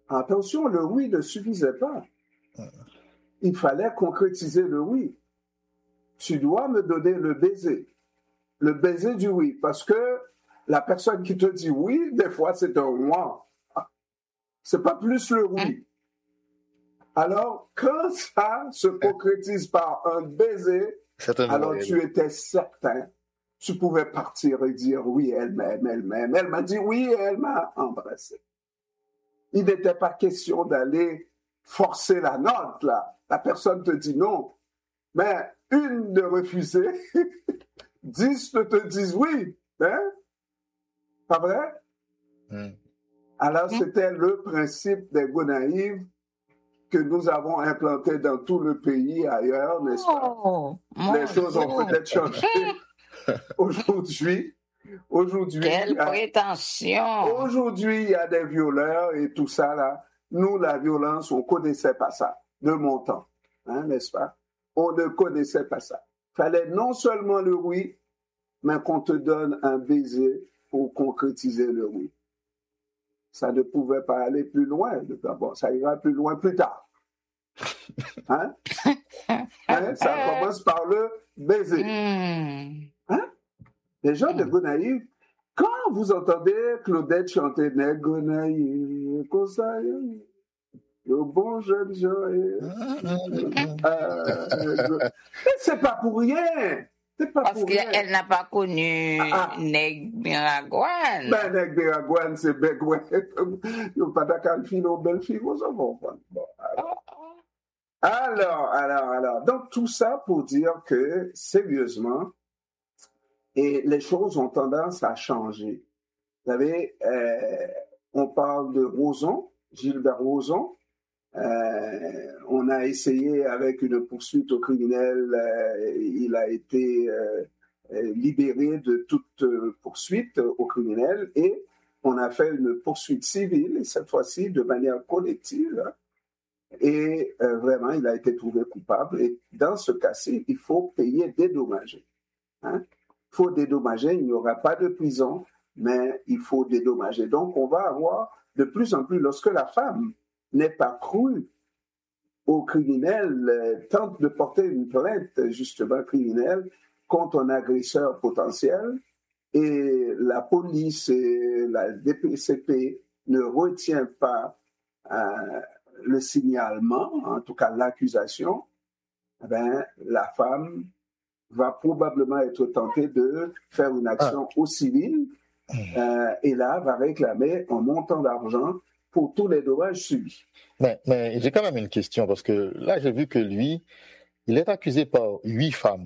Attention, le oui ne suffisait pas. Il fallait concrétiser le oui. Tu dois me donner le baiser du oui, parce que la personne qui te dit oui, des fois, c'est un moi. C'est pas plus le oui. Alors, quand ça se concrétise par un baiser, alors tu étais certain, tu pouvais partir et dire oui, elle m'aime. Elle m'a dit oui et elle m'a embrassé. Il n'était pas question d'aller forcer la note, là. La personne te dit non. Mais une de refuser, 10 te disent oui. Hein? Pas vrai? Alors, c'était le principe des Gonaïves que nous avons implanté dans tout le pays ailleurs, n'est-ce pas? Les choses ont peut-être changé aujourd'hui. Quelle prétention! Aujourd'hui, il y a des violeurs et tout ça, là. Nous, la violence, on ne connaissait pas ça de mon temps, hein, n'est-ce pas? On ne connaissait pas ça. Il fallait non seulement le oui, mais qu'on te donne un baiser pour concrétiser le oui. Ça ne pouvait pas aller plus loin. Bon, ça ira plus loin plus tard. Hein? Ça commence par le baiser. Hein? Les gens de Gonaïves, quand vous entendez Claudette chanter Nèg Gonaïves, comme ça, le bon jeune Joël, c'est pas pour rien. Parce qu'elle n'a pas connu Nèg Biragouane. Ben, Nèg Biragouane, c'est Begouin. Il n'y a pas d'accord, fille, ou belle fille, vous en bon. Alors. Donc, tout ça pour dire que, sérieusement, et les choses ont tendance à changer. Vous savez, on parle de Rozon, Gilbert Rozon. On a essayé avec une poursuite au criminel, il a été libéré de toute poursuite au criminel et on a fait une poursuite civile, et cette fois-ci de manière collective. Et vraiment, il a été trouvé coupable. Et dans ce cas-ci, il faut payer dédommager. Hein? Il faut dédommager, il n'y aura pas de prison, mais il faut dédommager. Donc, on va avoir de plus en plus, lorsque la femme n'est pas crue au criminel, tente de porter une plainte, justement, criminelle, contre un agresseur potentiel, et la police et la DPCP ne retient pas le signalement, en tout cas l'accusation, ben, la femme va probablement être tentée de faire une action au civil et là va réclamer un montant d'argent pour tous les dommages subis. Mais j'ai quand même une question parce que là j'ai vu que lui, il est accusé par 8 femmes.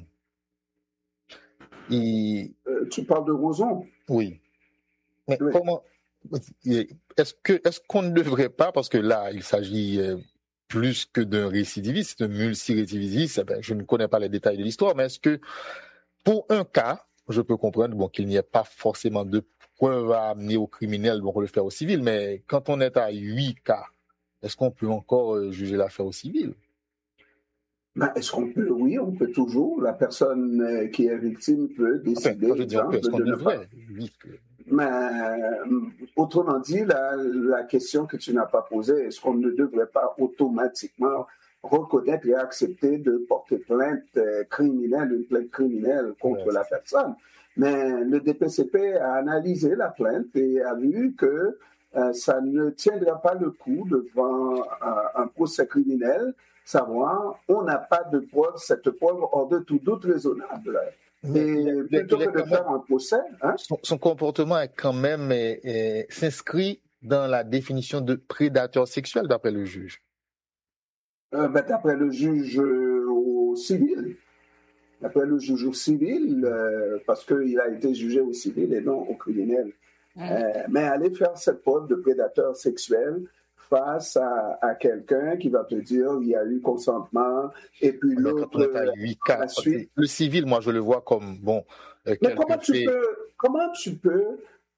Tu parles de Rozon? Oui. Mais oui. Comment est-ce qu'on ne devrait pas, parce que là il s'agit plus que d'un récidiviste, d'un multirécidiviste, je ne connais pas les détails de l'histoire, mais est-ce que pour un cas, je peux comprendre qu'il n'y ait pas forcément de preuves à amener au criminel, on peut le faire au civil, mais quand on est à 8 cas, est-ce qu'on peut encore juger l'affaire au civil? Est-ce qu'on peut? Oui, on peut toujours. La personne qui est victime peut décider. Enfin, je dis est-ce qu'on devrait? Mais autrement dit, la question que tu n'as pas posée, est-ce qu'on ne devrait pas automatiquement reconnaître et accepter de porter plainte criminelle, une plainte criminelle contre la personne? Mais le DPCP a analysé la plainte et a vu que ça ne tiendra pas le coup devant un procès criminel, savoir on n'a pas de preuve, cette preuve hors de tout doute raisonnable. Et plutôt que de faire un procès... Hein? Son comportement est quand même s'inscrit dans la définition de prédateur sexuel d'après le juge. D'après le juge au civil. D'après le juge au civil, parce qu'il a été jugé au civil et non au criminel. Mais aller faire cette preuve de prédateur sexuel face à quelqu'un qui va te dire il y a eu consentement et puis l'autre la suite. Le civil, moi je le vois comme bon. Mais comment tu peux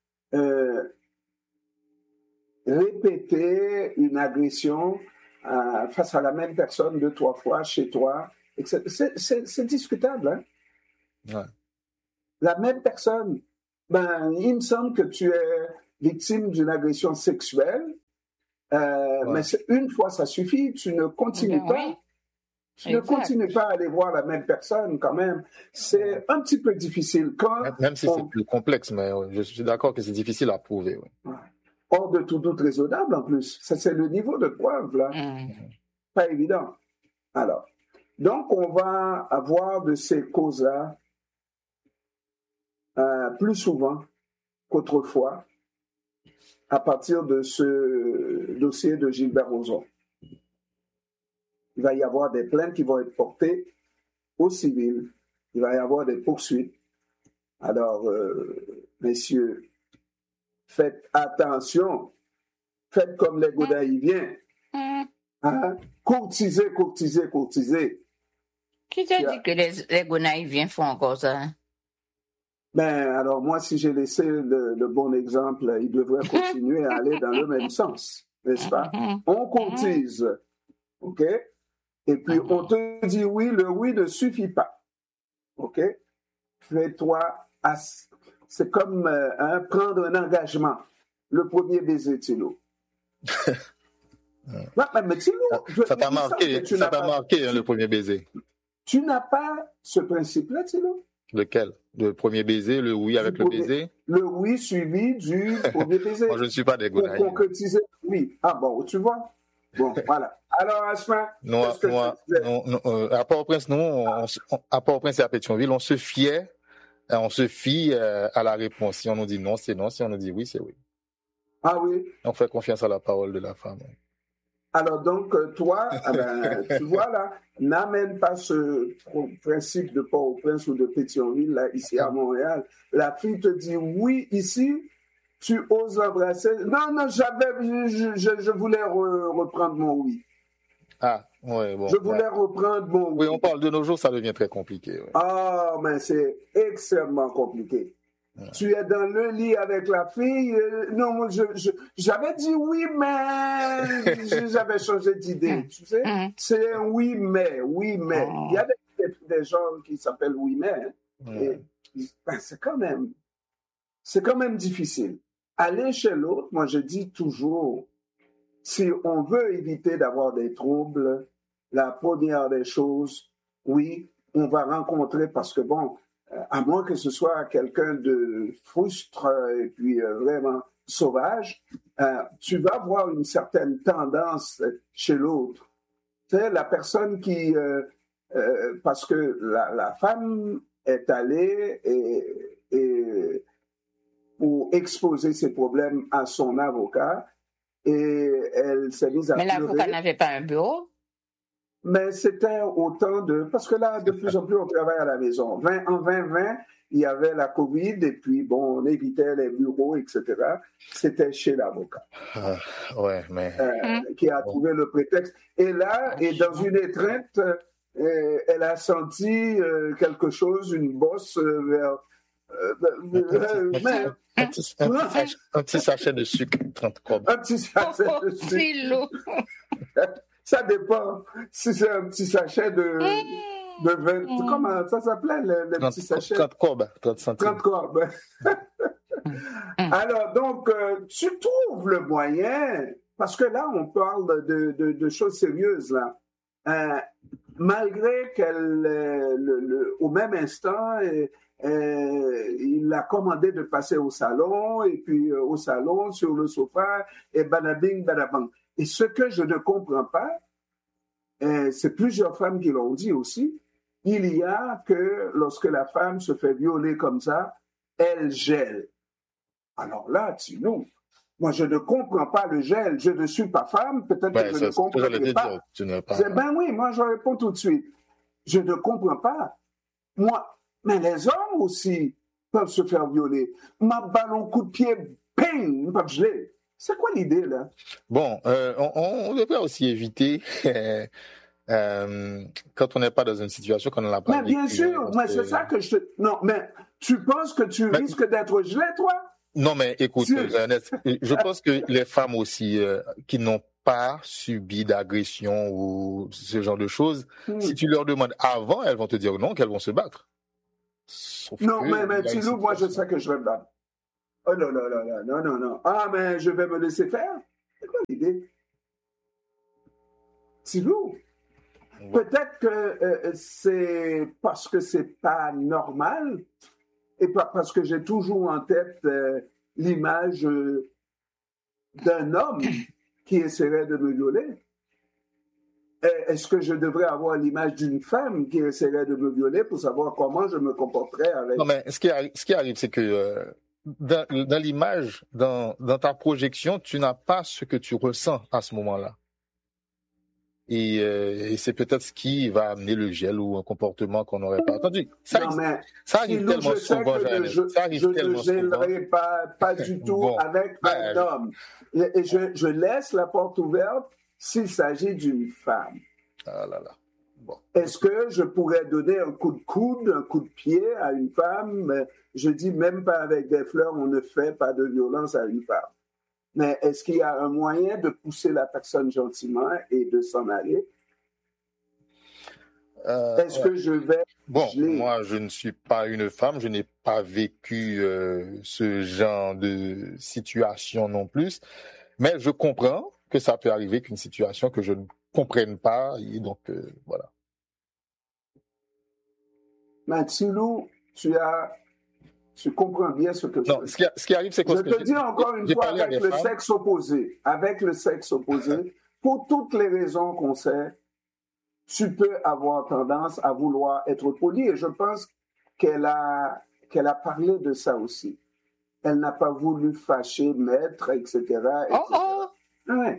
répéter une agression face à la même personne 2-3 fois chez toi? C'est discutable, hein? Ouais. La même personne. Il me semble que tu es victime d'une agression sexuelle Mais une fois, ça suffit. Tu ne continues pas. Oui. Tu ne continues pas à aller voir la même personne quand même. C'est un petit peu difficile. Même si c'est plus complexe, mais je suis d'accord que c'est difficile à prouver. Oui. Hors de tout doute raisonnable en plus. Ça, c'est le niveau de preuve, là. Pas évident. Alors, donc, on va avoir de ces causes-là plus souvent qu'autrefois à partir de ce dossier de Gilbert Rozon. Il va y avoir des plaintes qui vont être portées au civil. Il va y avoir des poursuites. Alors, messieurs, faites attention. Faites comme les Godaïviens. Hein? Courtisez. Qui t'a dit que les Godaïviens font encore ça? Ben, alors moi, si j'ai laissé le bon exemple, ils devraient continuer à aller dans le même sens, n'est-ce pas? On courtise, ok? Et puis, on te dit oui, le oui ne suffit pas, ok? Fais-toi, c'est comme prendre un engagement. Le premier baiser, Thilo. Non, mais Thilo, ça t'a marqué, le premier baiser. Tu n'as pas ce principe-là, Thilo? Lequel? Le premier baiser, le oui avec le baiser? Le oui suivi du premier baiser. Moi, je ne suis pas des Godaï. Pour concrétiser, oui. Ah bon, tu vois? Bon, voilà. Alors, Asma, à Port-au-Prince, à Port-au-Prince et à Pétionville, on se fie à la réponse. Si on nous dit non, c'est non. Si on nous dit oui, c'est oui. Ah oui? On fait confiance à la parole de la femme. Alors donc, toi, tu vois là, n'amène pas ce principe de Port-au-Prince ou de Pétionville là, ici à Montréal. La fille te dit oui ici, tu oses l'embrasser. Non, je voulais reprendre mon oui. Ah, ouais, bon. Je voulais reprendre mon oui. Oui, on parle de nos jours, ça devient très compliqué. Ouais. Ah, mais c'est extrêmement compliqué. Ouais. Tu es dans le lit avec la fille. Non, j'avais dit oui, mais j'avais changé d'idée. Tu sais, c'est un oui, mais. Il y a des gens qui s'appellent oui, mais. Et, ben, c'est quand même difficile. Aller chez l'autre, moi je dis toujours, si on veut éviter d'avoir des troubles, la première des choses, oui, on va rencontrer, parce que bon, à moins que ce soit quelqu'un de frustre et puis vraiment sauvage, tu vas voir une certaine tendance chez l'autre. Tu sais, la personne qui... parce que la femme est allée et pour exposer ses problèmes à son avocat, et elle s'est mise à pleurer. Mais l'avocat n'avait pas un bureau? Mais c'était autant de... Parce que là, de plus en plus, on travaille à la maison. En 2020, il y avait la COVID, et puis, bon, on évitait les bureaux, etc. C'était chez l'avocat. Qui a trouvé le prétexte. Et là, et dans une étreinte, elle a senti quelque chose, une bosse vers... un petit sachet de sucre, 30 cobs. Un petit sachet de sucre. Ça dépend. Si c'est un petit sachet de 20... Comment ça s'appelait, le petit sachet? 30 cobs, 30 centimes. 30 cobs. Alors, donc, tu trouves le moyen, parce que là, on parle de choses sérieuses, là. Malgré qu'elle, au même instant, il a commandé de passer au salon, et puis au salon, sur le sofa, et badabing, badabang. Et ce que je ne comprends pas, c'est plusieurs femmes qui l'ont dit aussi, il y a que lorsque la femme se fait violer comme ça, elle gèle. Alors là, moi, je ne comprends pas le gel. Je ne suis pas femme, peut-être que je ne comprends pas. Ben oui, moi, je réponds tout de suite. Je ne comprends pas. Moi, mais les hommes aussi peuvent se faire violer. Ma ballon coup de pied, ping, pas gelé. C'est quoi l'idée, là? Bon, on devrait aussi éviter, quand on n'est pas dans une situation qu'on n'a pas. Mais bien sûr, mais c'est ça que je te... Non, mais tu penses que tu risques d'être gelé, toi? Non, mais écoute, Ernest, je pense que les femmes aussi qui n'ont pas subi d'agression ou ce genre de choses, si tu leur demandes avant, elles vont te dire non, qu'elles vont se battre. Non, mais Thilo, moi je sais que je vais me battre. Oh non. Ah, mais je vais me laisser faire? C'est quoi l'idée? Silou, peut-être que c'est parce que c'est pas normal et parce que j'ai toujours en tête l'image d'un homme qui essaierait de me violer. Est-ce que je devrais avoir l'image d'une femme qui essaierait de me violer pour savoir comment je me comporterais avec... Non, mais ce qui arrive, c'est que dans l'image, dans ta projection, tu n'as pas ce que tu ressens à ce moment-là. Et c'est peut-être ce qui va amener le gel ou un comportement qu'on n'aurait pas entendu. Ça arrive tellement souvent, je ne gèlerai pas du tout avec un homme. Et je laisse la porte ouverte s'il s'agit d'une femme. Ah là là. Bon. Est-ce que je pourrais donner un coup de coude, un coup de pied à une femme? Je dis même pas avec des fleurs, on ne fait pas de violence à une femme. Mais est-ce qu'il y a un moyen de pousser la personne gentiment et de s'en aller? Est-ce que je vais... Bon, moi, je ne suis pas une femme, je n'ai pas vécu ce genre de situation non plus, mais je comprends que ça peut arriver qu'une situation que je ne comprenne pas, et donc voilà. Matsilou, tu comprends bien ce que je veux dire. Ce qui arrive, c'est que... Je te dis encore une fois, avec le sexe opposé, pour toutes les raisons qu'on sait, tu peux avoir tendance à vouloir être poli. Et je pense qu'elle a parlé de ça aussi. Elle n'a pas voulu fâcher maître, etc. Ouais.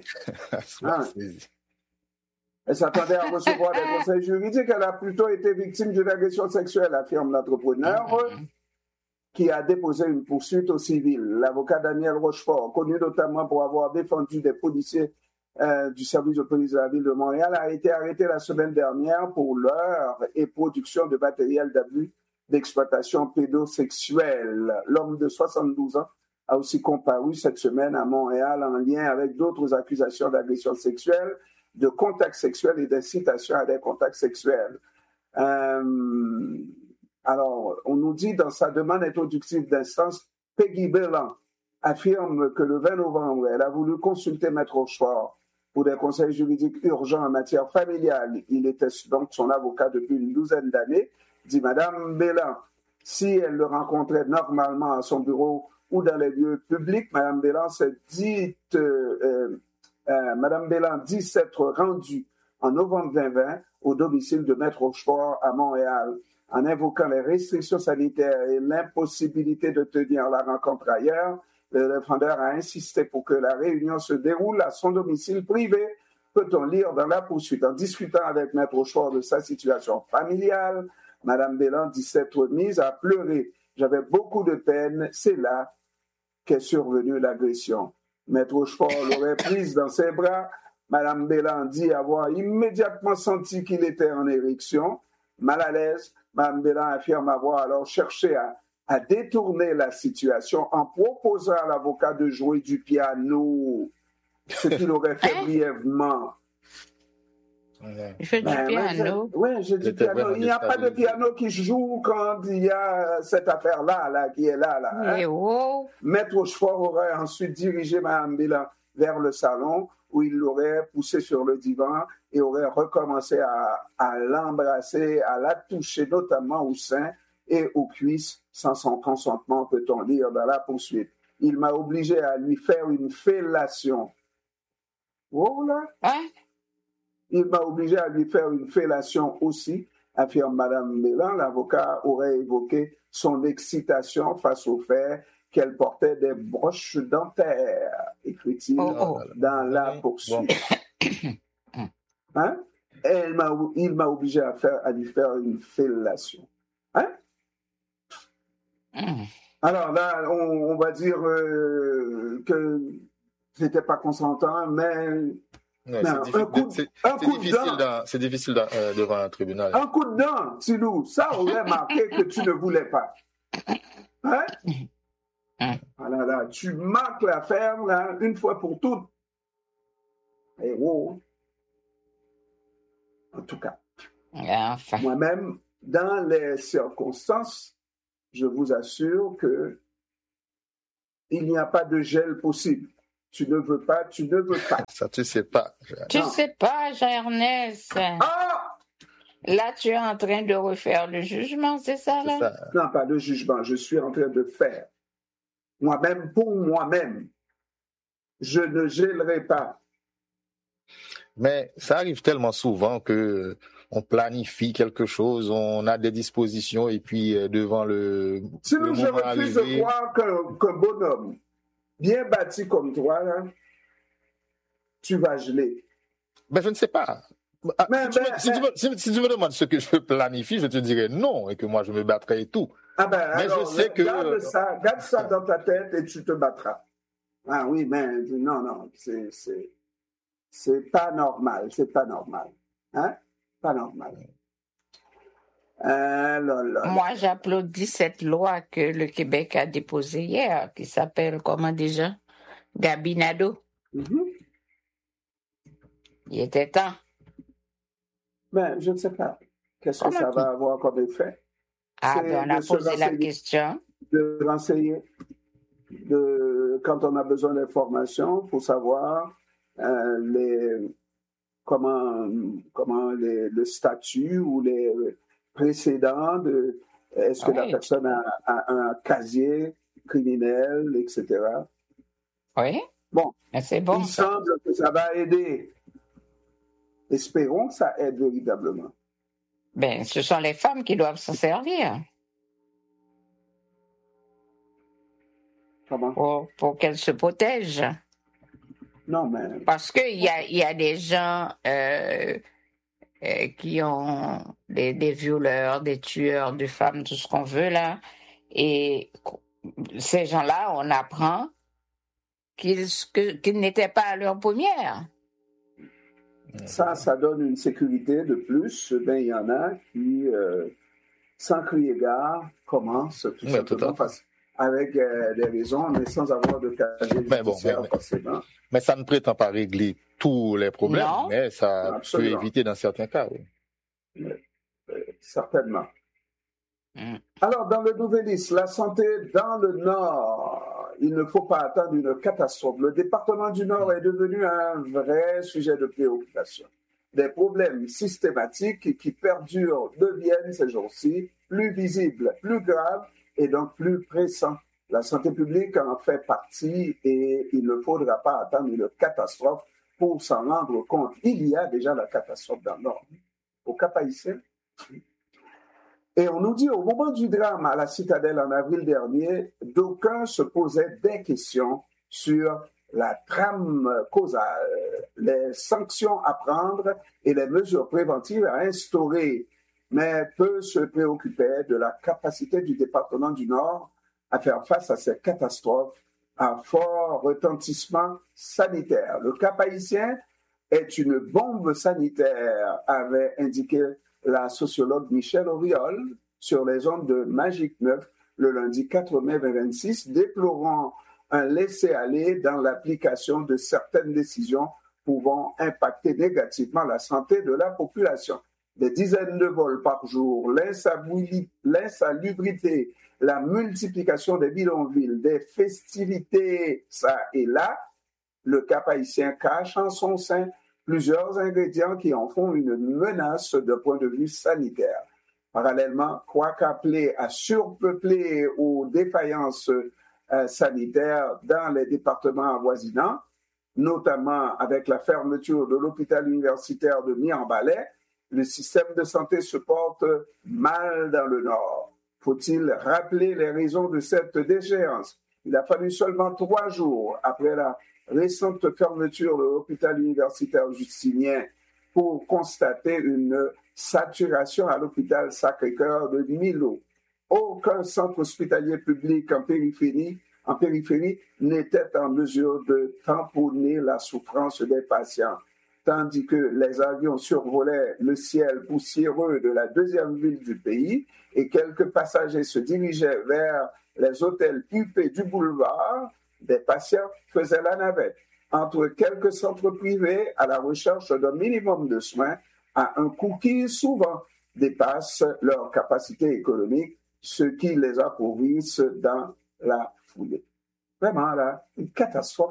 Elle s'attendait à recevoir des conseils juridiques. Elle a plutôt été victime d'une agression sexuelle, affirme l'entrepreneur, qui a déposé une poursuite au civil. L'avocat Daniel Rochefort, connu notamment pour avoir défendu des policiers du service de police de la ville de Montréal, a été arrêté la semaine dernière pour leurre et production de matériel d'abus d'exploitation pédosexuelle. L'homme de 72 ans a aussi comparu cette semaine à Montréal en lien avec d'autres accusations d'agression sexuelle, de contacts sexuels et d'incitation à des contacts sexuels. Alors, on nous dit dans sa demande introductive d'instance, Peggy Bellan affirme que le 20 novembre, elle a voulu consulter Maître Rochefort pour des conseils juridiques urgents en matière familiale. Il était donc son avocat depuis une douzaine d'années, dit Madame Bellan. Si elle le rencontrait normalement à son bureau ou dans les lieux publics, Madame Bellan dit s'être rendue en novembre 2020 au domicile de Maître Rochefort à Montréal. En invoquant les restrictions sanitaires et l'impossibilité de tenir la rencontre ailleurs, le défendeur a insisté pour que la réunion se déroule à son domicile privé, peut-on lire dans la poursuite. En discutant avec Maître Rochefort de sa situation familiale, Madame Bellan dit s'être mise à pleurer. J'avais beaucoup de peine, c'est là qu'est survenue l'agression. Maître Rochefort l'aurait prise dans ses bras. Madame Bellan dit avoir immédiatement senti qu'il était en érection. Mal à l'aise, Madame Bellan affirme avoir alors cherché à détourner la situation en proposant à l'avocat de jouer du piano, ce qu'il aurait fait brièvement. Il fait du piano. Oui, j'ai du piano. Il n'y a pas de piano qui joue quand il y a cette affaire-là qui est là. Hein? Maître Rochefort aurait ensuite dirigé Mme Bellan vers le salon où il l'aurait poussée sur le divan et aurait recommencé à l'embrasser, à la toucher notamment au sein et aux cuisses sans son consentement, peut-on lire dans la poursuite. Il m'a obligé à lui faire une fellation. Voilà. Hein? Il m'a obligé à lui faire une fellation aussi, affirme Mme Bellan. L'avocat aurait évoqué son excitation face au fait qu'elle portait des broches dentaires, écrit-il dans la poursuite. Hein? Il m'a obligé à lui faire une fellation. Hein? Alors là, on va dire que c'était pas consentant, mais... Ouais, c'est difficile devant un tribunal. Un coup de dent, Silou, ça aurait marqué que tu ne voulais pas. Hein? Voilà, là, tu marques l'affaire là, une fois pour toutes. Et wow. En tout cas, moi-même, dans les circonstances, je vous assure que il n'y a pas de gel possible. Tu ne veux pas. Ça, tu sais pas. Tu sais pas, Jean-Ernest. Ah! Là, tu es en train de refaire le jugement, c'est ça, là? C'est ça. Non, pas le jugement. Je suis en train de faire. Moi-même, pour moi-même, je ne gèlerai pas. Mais ça arrive tellement souvent que on planifie quelque chose, on a des dispositions et puis devant le Sinon, je moment refuse de arrivé. croire qu'un bonhomme bien bâti comme toi, là, tu vas geler. Ben, je ne sais pas. Si tu me demandes ce que je planifie, je te dirais non et que moi je me battrai et tout. Ah ben, mais alors, je sais que garde ça dans ta tête et tu te battras. Ah oui, mais non, c'est pas normal, hein? Pas normal. Moi, j'applaudis cette loi que le Québec a déposée hier, qui s'appelle comment déjà? Gabinado. Mm-hmm. Il était temps. Mais je ne sais pas. Qu'est-ce que ça va avoir comme effet? Ah, ben on a posé la question. De renseigner. Quand on a besoin d'informations pour savoir comment le statut ou les précédents de est-ce que la personne a un casier criminel, etc. Oui. Bon, c'est bon. Il semble que ça va aider. Espérons que ça aide véritablement. Ben, ce sont les femmes qui doivent s'en servir. Comment? Pour qu'elles se protègent. Non, mais... Parce qu'il y a des gens qui ont des violeurs, des tueurs de femmes, tout ce qu'on veut là. Et ces gens-là, on apprend qu'ils n'étaient pas à leur première. Ça donne une sécurité de plus. Ben, il y en a qui, sans crier gare, commencent tout simplement avec des raisons, mais sans avoir de casier judiciaire forcément. Mais ça ne prétend pas régler tous les problèmes, non. Mais ça peut éviter dans certains cas. Oui. Certainement. Alors, dans le Nouvelliste, la santé dans le Nord, il ne faut pas attendre une catastrophe. Le département du Nord est devenu un vrai sujet de préoccupation. Des problèmes systématiques qui perdurent deviennent ces jours-ci plus visibles, plus graves et donc plus pressants. La santé publique en fait partie et il ne faudra pas attendre une catastrophe pour s'en rendre compte. Il y a déjà la catastrophe dans le Nord. Au Cap-Haïtien. Et on nous dit, au moment du drame à la Citadelle en avril dernier, d'aucuns se posaient des questions sur la trame causale, les sanctions à prendre et les mesures préventives à instaurer. Mais peu se préoccupaient de la capacité du département du Nord à faire face à ces catastrophes à fort retentissement sanitaire. Le Cap-Haïtien est une bombe sanitaire, avait indiqué la sociologue Michèle Auriol sur les ondes de Magic 9 le lundi 4 mai 2026, déplorant un laisser-aller dans l'application de certaines décisions pouvant impacter négativement la santé de la population. Des dizaines de vols par jour, l'insalubrité, la multiplication des bidonvilles, des festivités, ça et là, le Cap-Haïtien cache en son sein plusieurs ingrédients qui en font une menace de point de vue sanitaire. Parallèlement, quoiqu'appelé à surpeupler aux défaillances sanitaires dans les départements avoisinants, notamment avec la fermeture de l'hôpital universitaire de Mirebalais, le système de santé se porte mal dans le Nord. Faut-il rappeler les raisons de cette déchéance? Il a fallu seulement 3 jours après la récente fermeture de l'hôpital universitaire justinien pour constater une saturation à l'hôpital Sacré-Cœur de Milo. Aucun centre hospitalier public en périphérie n'était en mesure de tamponner la souffrance des patients, tandis que les avions survolaient le ciel poussiéreux de la deuxième ville du pays et quelques passagers se dirigeaient vers les hôtels huppés du boulevard. Des patients faisaient la navette entre quelques centres privés à la recherche d'un minimum de soins à un coût qui souvent dépasse leur capacité économique, ce qui les appauvrissent dans la foulée. Vraiment, là, une catastrophe.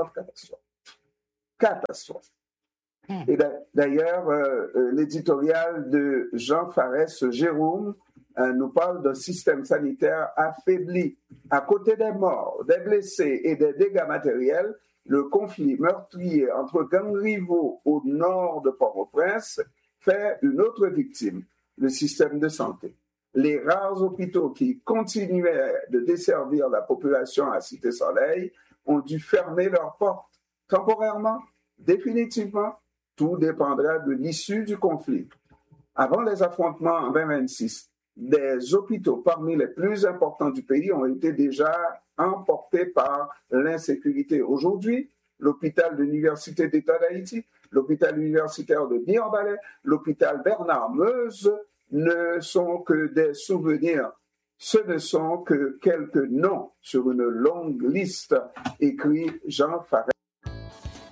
Et d'ailleurs, l'éditorial de Jean Farès-Jérôme nous parle d'un système sanitaire affaibli. À côté des morts, des blessés et des dégâts matériels, le conflit meurtrier entre gangs rivaux au nord de Port-au-Prince fait une autre victime, le système de santé. Les rares hôpitaux qui continuaient de desservir la population à Cité-Soleil ont dû fermer leurs portes, temporairement, définitivement. Tout dépendra de l'issue du conflit. Avant les affrontements en 2026, des hôpitaux parmi les plus importants du pays ont été déjà emportés par l'insécurité. Aujourd'hui, l'hôpital de l'Université d'État d'Haïti, l'hôpital universitaire de Mirebalais, l'hôpital Bernard-Meuse ne sont que des souvenirs. Ce ne sont que quelques noms sur une longue liste, écrit Jean Farès.